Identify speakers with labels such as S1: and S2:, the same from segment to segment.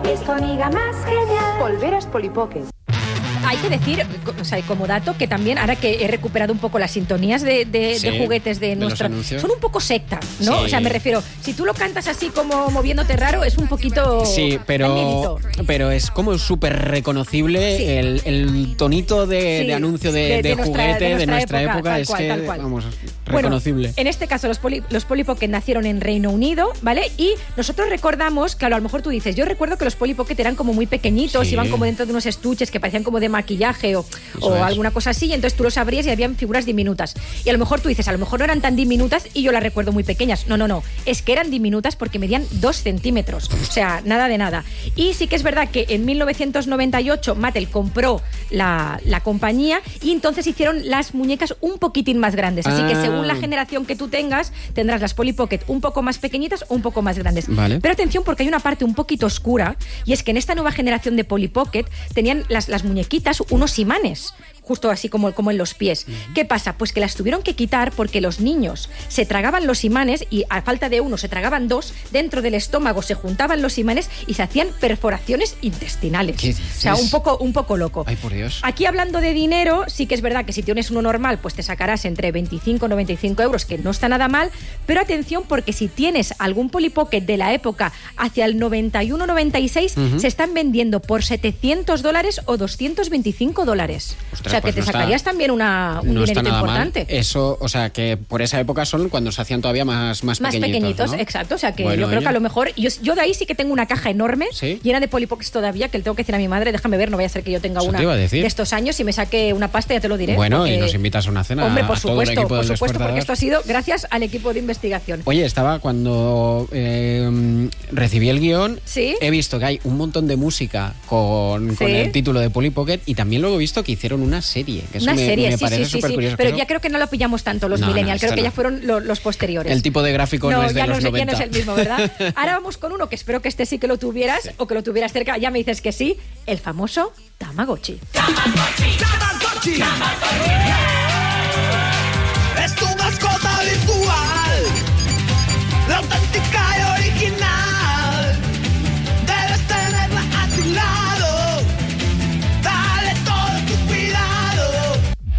S1: es tu amiga más genial.
S2: Polveras Polly Pocket.
S3: Hay que decir, o sea, como dato, que también, ahora que he recuperado un poco las sintonías de juguetes de nuestro... Son un poco secta, ¿no?
S4: Sí.
S3: O sea, me refiero, si tú lo cantas así como moviéndote raro, es un poquito...
S4: Sí, pero es como súper reconocible.
S3: Sí.
S4: El tonito de anuncio de juguete de nuestra época
S3: tal
S4: es
S3: cual,
S4: que,
S3: tal cual.
S4: vamos,
S3: Bueno,
S4: reconocible.
S3: en este caso los Polly Pocket nacieron en Reino Unido, ¿vale? Y nosotros recordamos, claro, a lo mejor tú dices, yo recuerdo que los Polly Pocket eran como muy pequeñitos,
S4: Sí.
S3: iban como dentro de unos estuches que parecían como de maquillaje o alguna cosa así, y entonces tú los abrías y habían figuras diminutas. Y a lo mejor tú dices, a lo mejor no eran tan diminutas y yo las recuerdo muy pequeñas. No, es que eran diminutas porque medían 2 centímetros, o sea, nada de nada. Y sí que es verdad que en 1998 Mattel compró la compañía y entonces hicieron las muñecas un poquitín más grandes, así que según la generación que tú tengas, tendrás las Polly Pocket un poco más pequeñitas o un poco más grandes.
S4: Vale.
S3: Pero atención, porque hay una parte un poquito oscura, y es que en esta nueva generación de Polly Pocket tenían las muñequitas unos imanes, justo así como en los pies. ¿Qué pasa? Pues que las tuvieron que quitar porque los niños se tragaban los imanes y a falta de uno se tragaban 2, dentro del estómago se juntaban los imanes y se hacían perforaciones intestinales.
S4: ¿Qué dices?
S3: O sea, un poco loco.
S4: Ay, por Dios.
S3: Aquí hablando de dinero, sí que es verdad que si tienes uno normal, pues te sacarás entre 25 y 95 euros, que no está nada mal, pero atención porque si tienes algún Polly Pocket de la época hacia el 91-96, se están vendiendo por $700 o $225.
S4: Ostras,
S3: o sea, que
S4: pues
S3: te
S4: no
S3: sacarías
S4: está-
S3: también un
S4: No está
S3: dinerito
S4: nada
S3: importante.
S4: mal. Eso, o sea, que por esa época son cuando se hacían todavía más pequeñitos, ¿no?
S3: Exacto. O sea, que
S4: Bueno,
S3: yo creo
S4: oye.
S3: que a lo mejor... Yo de ahí sí que tengo una caja enorme,
S4: ¿Sí?
S3: llena de Polly Pockets todavía, que le tengo que decir a mi madre, déjame ver, no vaya a ser que yo tenga
S4: Eso
S3: una
S4: te iba a decir.
S3: de estos años y me saque una pasta, ya te lo diré.
S4: Bueno,
S3: porque-
S4: y nos invitas a una cena.
S3: Hombre, por
S4: a todo el
S3: supuesto,
S4: equipo del
S3: porque
S4: Despertador.
S3: esto ha sido gracias al equipo de investigación.
S4: Oye, estaba cuando recibí el guión,
S3: ¿Sí?
S4: he visto que hay un montón de música con
S3: ¿Sí?
S4: el título de Polly Pocket y también luego he visto que hicieron una serie. Que eso
S3: Una
S4: me
S3: serie,
S4: parece
S3: sí.
S4: súper curioso.
S3: Pero
S4: Creo-
S3: ya creo que no lo pillamos tanto los
S4: No,
S3: millennials, creo
S4: esto
S3: que
S4: no.
S3: ya fueron los posteriores.
S4: El tipo de gráfico no es de
S3: ya
S4: los
S3: ya
S4: 90.
S3: no es el mismo, ¿verdad? Ahora vamos con uno que espero que este sí que lo tuvieras o que lo tuvieras cerca, ya me dices que sí, el famoso Tamagotchi.
S5: Es tu mascota virtual, la auténtica y original. Debes tenerla a tu lado, dale todo tu cuidado.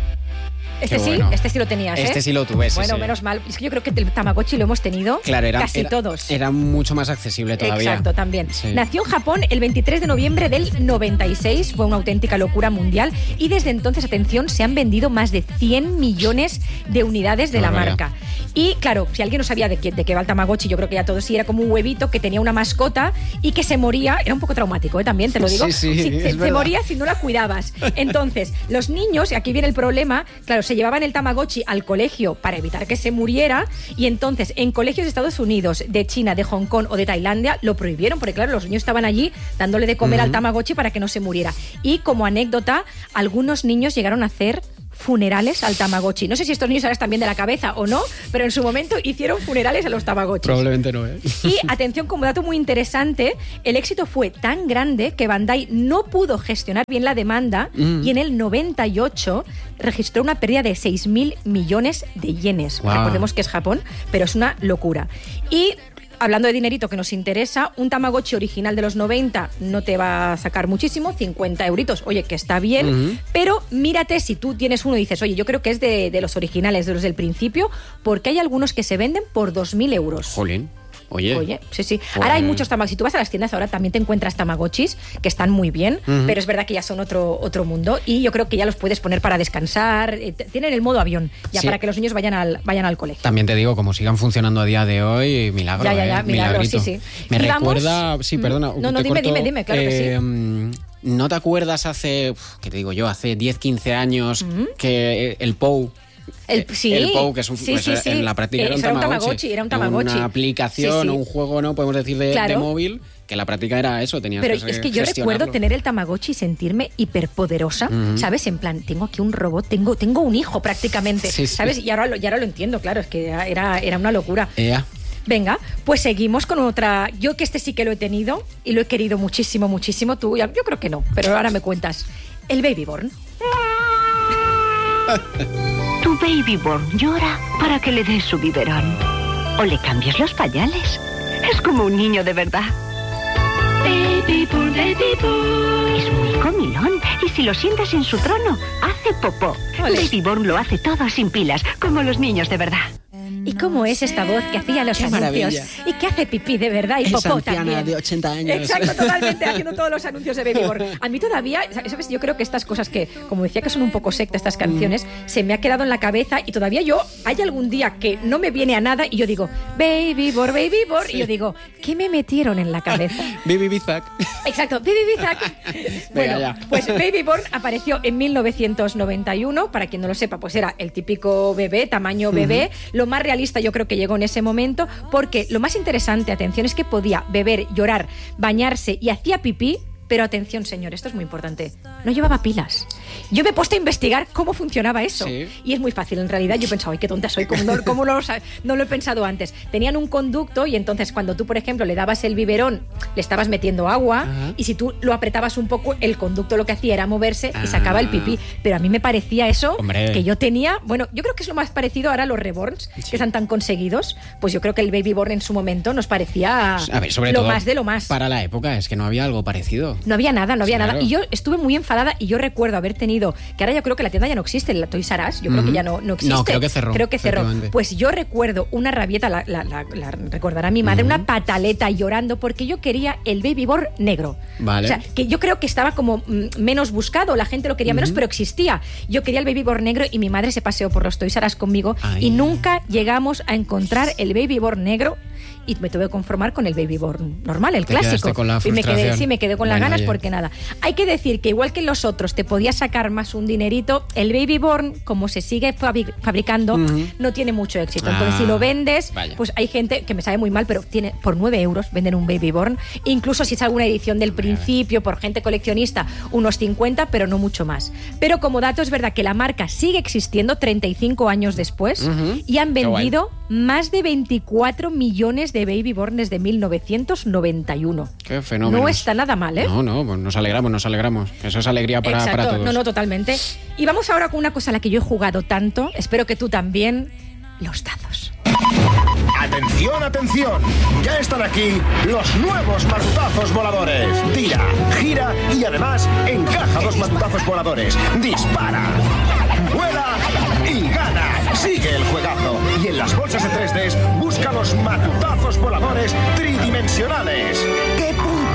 S3: Este
S4: Qué
S3: sí,
S4: bueno.
S3: este sí lo tenías, ¿eh?
S4: Este sí lo tuve, sí,
S3: Bueno,
S4: sí.
S3: menos mal. Es que yo creo que el Tamagotchi lo hemos tenido
S4: Claro,
S3: casi todos.
S4: Era mucho más accesible todavía.
S3: Exacto, también.
S4: Sí.
S3: Nació en Japón el 23 de noviembre del 96, fue una auténtica locura mundial y desde entonces, atención, se han vendido más de 100 millones de unidades de
S4: Qué
S3: la
S4: barbaridad.
S3: marca. Y claro, si alguien no sabía de qué va el Tamagotchi, yo creo que ya todos sí, era como un huevito que tenía una mascota y que se moría, era un poco traumático, también te lo digo.
S4: Sí, es
S3: se
S4: verdad.
S3: moría si no la cuidabas. Entonces, los niños, y aquí viene el problema, claro, se llevaban el Tamagotchi al colegio para evitar que se muriera y entonces en colegios de Estados Unidos, de China, de Hong Kong o de Tailandia lo prohibieron porque claro, los niños estaban allí dándole de comer al Tamagotchi para que no se muriera. Y como anécdota, algunos niños llegaron a hacer funerales al Tamagotchi. No sé si estos niños ahora están bien de la cabeza o no, pero en su momento hicieron funerales a los Tamagotchis.
S4: Probablemente no, ¿eh?
S3: Y atención, como dato muy interesante, el éxito fue tan grande que Bandai no pudo gestionar bien la demanda y en el 98 registró una pérdida de 6.000 millones de yenes.
S4: Wow.
S3: Recordemos que es Japón, pero es una locura. Y hablando de dinerito que nos interesa, un Tamagotchi original de los 90 no te va a sacar muchísimo, 50 euritos, oye, que está bien, pero mírate si tú tienes uno y dices, oye, yo creo que es de los originales, de los del principio, porque hay algunos que se venden por 2.000 euros.
S4: Jolín. Oye,
S3: Sí.
S4: Pues-
S3: Ahora hay muchos Tamagotchis. Si tú vas a las tiendas ahora también te encuentras Tamagotchis que están muy bien, pero es verdad que ya son otro mundo y yo creo que ya los puedes poner para descansar. Tienen el modo avión ya
S4: Sí.
S3: para que los niños vayan al colegio.
S4: También te digo, como sigan funcionando a día de hoy, milagro.
S3: Ya,
S4: milagro,
S3: milagrito. Sí.
S4: Me
S3: Y vamos-
S4: recuerda. Sí, perdona.
S3: No,
S4: te
S3: dime,
S4: corto,
S3: dime, claro que sí.
S4: ¿No te acuerdas ¿qué te digo yo? Hace 10, 15 años que el POU.
S3: Sí.
S4: El POU, que es un,
S3: Sí,
S4: pues,
S3: sí, sí.
S4: en la práctica era un Tamagotchi.
S3: Era un Tamagotchi.
S4: Una aplicación
S3: Sí, sí.
S4: o un juego, ¿no? Podemos decir, de
S3: Claro.
S4: móvil, que en la práctica era eso, tenías
S3: Pero
S4: que
S3: es que yo
S4: gestionarlo.
S3: recuerdo tener el Tamagotchi y sentirme hiperpoderosa, ¿sabes? En plan, tengo aquí un robot, tengo un hijo prácticamente,
S4: Sí, sí.
S3: ¿sabes? Y ahora lo entiendo, claro, es que era una locura.
S4: Ea.
S3: Venga, pues seguimos con otra. Yo que este sí que lo he tenido y lo he querido muchísimo, muchísimo. Tú, yo creo que no, pero ahora me cuentas. El Babyborn.
S6: Tu Babyborn llora para que le des su biberón. O le cambies los pañales. Es como un niño de verdad. Babyborn Baby Born. Es muy comilón y si lo sientas en su trono, hace popó.
S3: Ole.
S6: Baby Born lo hace todo sin pilas, como los niños de verdad.
S3: ¿Y cómo es esta voz que hacía los
S4: Qué
S3: anuncios?
S4: maravilla.
S3: Y que hace pipí de verdad y
S4: Esa
S3: popó
S4: anciana
S3: también.
S4: de 80 años.
S3: Exacto, totalmente, haciendo todos los anuncios de Baby Born. A mí todavía, ¿sabes? Yo creo que estas cosas que, como decía, que son un poco secta estas canciones, se me ha quedado en la cabeza y todavía hay algún día que no me viene a nada y yo digo, Baby Born, y yo digo, ¿qué me metieron en la cabeza?
S4: Bibi Bizak.
S3: Exacto, Baby Bizak. Bueno,
S4: ya.
S3: pues Baby Born apareció en 1991. Para quien no lo sepa, pues era el típico bebé, tamaño bebé. Lo más realista yo creo que llegó en ese momento, porque lo más interesante, atención, es que podía beber, llorar, bañarse y hacía pipí. Pero atención, señor, esto es muy importante. No llevaba pilas. Yo me he puesto a investigar cómo funcionaba eso.
S4: Sí.
S3: Y es muy fácil. En realidad yo he pensado, ay, qué tonta soy, cómo no lo he pensado antes. Tenían un conducto y entonces cuando tú, por ejemplo, le dabas el biberón, le estabas metiendo agua.
S4: Ajá.
S3: Y si tú lo apretabas un poco, el conducto lo que hacía era moverse y sacaba el pipí. Pero a mí me parecía eso,
S4: Hombre.
S3: que yo tenía... Bueno, yo creo que es lo más parecido ahora a los reborns, que están tan conseguidos. Pues yo creo que el Baby Born en su momento nos parecía
S4: A ver, sobre
S3: lo
S4: todo
S3: más de lo más.
S4: para la época, es que no había algo parecido.
S3: No había nada, no había
S4: Claro.
S3: nada. Y yo estuve muy enfadada y yo recuerdo haber tenido, que ahora yo creo que la tienda ya no existe, la Toys R Us, yo creo que ya no existe.
S4: No, creo que cerró,
S3: Creo que cerró.
S4: efectivamente.
S3: Pues yo recuerdo una rabieta, la recordará mi madre, una pataleta llorando porque yo quería el Baby Born negro.
S4: Vale.
S3: O sea, que yo creo que estaba como menos buscado, la gente lo quería menos, pero existía. Yo quería el Baby Born negro y mi madre se paseó por los Toys R Us conmigo
S4: Ay.
S3: y nunca llegamos a encontrar el Baby Born negro. Y me tuve que conformar con el Baby Born normal, el
S4: Te quedaste
S3: clásico.
S4: con la
S3: y me
S4: frustración.
S3: me quedé con las
S4: Bueno,
S3: ganas
S4: oye.
S3: porque nada. Hay que decir que igual que en los otros te podías sacar más un dinerito, el Baby Born, como se sigue fabricando, no tiene mucho éxito. Entonces, si lo vendes,
S4: vaya.
S3: pues hay gente que me sabe muy mal, pero tiene por 9 euros venden un Baby Born. Incluso si es alguna edición del principio, por gente coleccionista, unos 50, pero no mucho más. Pero como dato, es verdad que la marca sigue existiendo 35 años después y han
S4: Qué guay.
S3: vendido más de 24 millones de Baby Born desde 1991.
S4: Qué fenómeno.
S3: No está nada mal, ¿eh?
S4: No, pues nos alegramos. Eso es alegría para
S3: Exacto,
S4: todos.
S3: no, totalmente. Y vamos ahora con una cosa a la que yo he jugado tanto, espero que tú también, los tazos.
S2: Atención, atención, ya están aquí los nuevos matutazos voladores. Tira, gira y además encaja dos matutazos voladores. Dispara, vuela y gana. Sigue el juegazo. Y en las bolsas de 3D busca los matutazos voladores tridimensionales. ¡Qué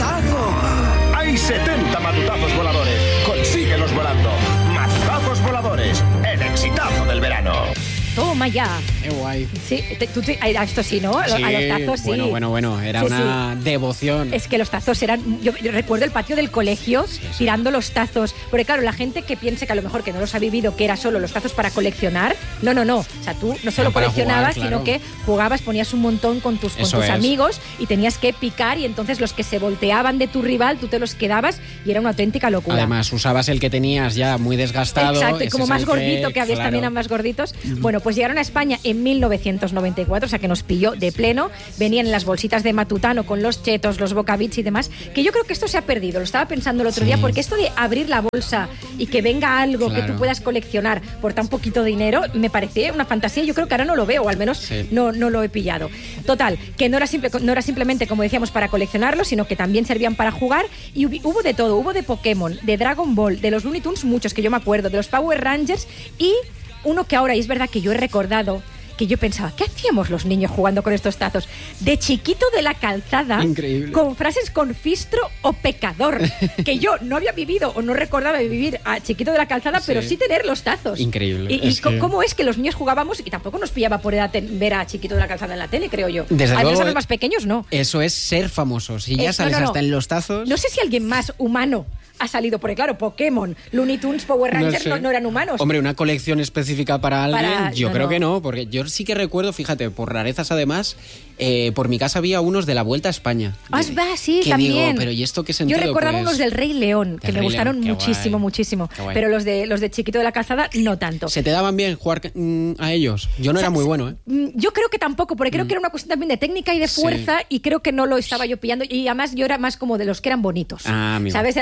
S2: puntazo! Hay 70 matutazos voladores. Consíguelos volando. Matutazos voladores, el exitazo del verano.
S3: Toma ya.
S4: Qué guay.
S3: Sí, a esto sí, ¿no? A los tazos sí.
S4: Bueno, era
S3: Sí,
S4: una devoción.
S3: Es que los tazos eran... Yo recuerdo el patio del colegio tirando los tazos. Porque claro, la gente que piense que a lo mejor que no los ha vivido, que era solo los tazos para coleccionar. No. O sea, tú no solo
S4: Era para
S3: coleccionabas,
S4: jugar, claro.
S3: sino que jugabas, ponías un montón con tus
S4: Eso es.
S3: amigos y tenías que picar y entonces los que se volteaban de tu rival, tú te los quedabas y era una auténtica locura.
S4: Además, usabas el que tenías ya muy desgastado.
S3: Exacto, y
S4: ese
S3: como
S4: es
S3: más
S4: el
S3: gordito, que habías
S4: claro.
S3: también eran más gorditos. Bueno, pues llegaron a España en 1994, o sea que nos pilló de pleno. Venían en las bolsitas de Matutano con los chetos, los bocabits y demás, que yo creo que esto se ha perdido. Lo estaba pensando el otro día, porque esto de abrir la bolsa y que venga algo que
S4: Claro.
S3: tú puedas coleccionar por tan poquito dinero, me parecía una fantasía. Yo creo que ahora no lo veo, o al menos
S4: Sí.
S3: no lo he pillado. Total, que no era simplemente, como decíamos, para coleccionarlo, sino que también servían para jugar. Y hubo de todo, hubo de Pokémon, de Dragon Ball, de los Looney Tunes, muchos que yo me acuerdo, de los Power Rangers y uno que ahora, y es verdad que yo he recordado, que yo pensaba, ¿qué hacíamos los niños jugando con estos tazos? De Chiquito de la Calzada,
S4: Increíble.
S3: con frases con fistro o pecador, que yo no había vivido o no recordaba vivir a Chiquito de la Calzada, pero sí tener los tazos.
S4: Increíble.
S3: Y
S4: Es que-
S3: cómo es que los niños jugábamos y tampoco nos pillaba por edad ver a Chiquito de la Calzada en la tele, creo yo.
S4: Desde
S3: Al menos
S4: luego,
S3: a los más pequeños no.
S4: Eso es ser famoso. Si ya sales
S3: no.
S4: hasta en los tazos.
S3: No sé si alguien más humano ha salido, porque claro, Pokémon, Looney Tunes, Power Rangers
S4: sé.
S3: no eran humanos.
S4: Hombre, una colección específica para alguien, yo
S3: no,
S4: creo
S3: no.
S4: que no, porque yo sí que recuerdo, fíjate, por rarezas además, por mi casa había unos de la Vuelta a España.
S3: Sí,
S4: que
S3: también.
S4: digo, pero ¿y esto qué sentido?
S3: Yo recordaba
S4: Pues,
S3: unos del Rey León, que
S4: del
S3: me
S4: Rey
S3: gustaron
S4: León, qué
S3: muchísimo,
S4: guay.
S3: muchísimo.
S4: Qué guay.
S3: Pero los de Chiquito de la Calzada, no tanto.
S4: ¿Se te daban bien jugar a ellos? Yo no era muy bueno, ¿eh?
S3: Yo creo que tampoco, porque creo que era una cuestión también de técnica y de fuerza, y creo que no lo estaba yo pillando. Y además yo era más como de los que eran bonitos.
S4: Ah, amigo.
S3: ¿Sabes? Yo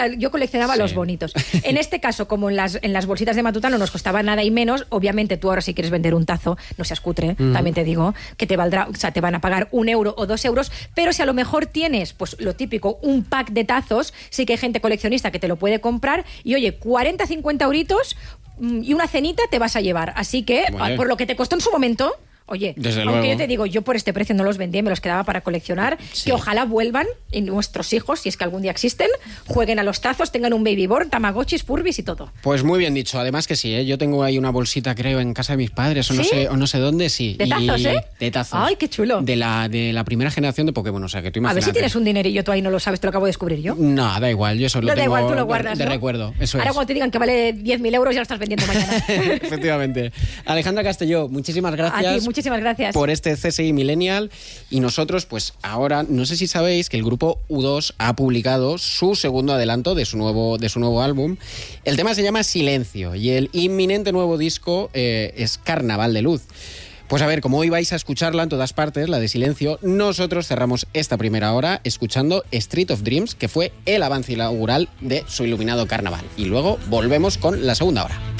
S3: coleccionaba los bonitos. En este caso, como en las bolsitas de Matutano nos costaba nada y menos, obviamente tú ahora si quieres vender un tazo, no seas cutre, también te digo, que te valdrá, o sea, te van a pagar 1 euro o 2 euros, pero si a lo mejor tienes, pues lo típico, un pack de tazos, sí que hay gente coleccionista que te lo puede comprar y oye, 40, 50 euritos y una cenita te vas a llevar. Así que, por lo que te costó en su momento... Oye,
S4: desde
S3: aunque
S4: luego.
S3: yo te digo, yo por este precio no los vendía, me los quedaba para coleccionar, que ojalá vuelvan y nuestros hijos, si es que algún día existen, jueguen a los tazos, tengan un babyborn, tamagotchis, furbis y todo.
S4: Pues muy bien dicho, además que sí, ¿eh? Yo tengo ahí una bolsita, creo, en casa de mis padres, o no sé dónde, sí.
S3: ¿De tazos,
S4: De tazos.
S3: Ay, qué chulo.
S4: De la primera generación de Pokémon, o sea, que tú
S3: A
S4: imagínate.
S3: ver si tienes un dinerillo, tú ahí no lo sabes, te lo acabo de descubrir yo.
S4: No, da igual, yo solo
S3: No,
S4: tengo
S3: da igual, tú lo guardas,
S4: de
S3: ¿no?
S4: recuerdo, eso
S3: Ahora
S4: es.
S3: cuando te digan que vale 10.000 euros ya lo estás vendiendo mañana.
S4: Efectivamente. Alejandra Castelló, muchísimas gracias.
S3: A ti, muchísimas gracias.
S4: Por este CSI Millennial. Y nosotros, pues ahora, no sé si sabéis que el grupo U2 ha publicado su segundo adelanto de su nuevo álbum. El tema se llama Silencio y el inminente nuevo disco es Carnaval de Luz. Pues a ver, como hoy vais a escucharla en todas partes, la de Silencio, nosotros cerramos esta primera hora escuchando Street of Dreams, que fue el avance inaugural de su iluminado carnaval. Y luego volvemos con la segunda hora.